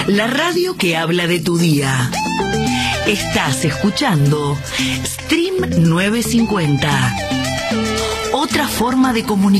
La radio que habla de tu día. Estás escuchando Stream 950. Otra forma de comunicar.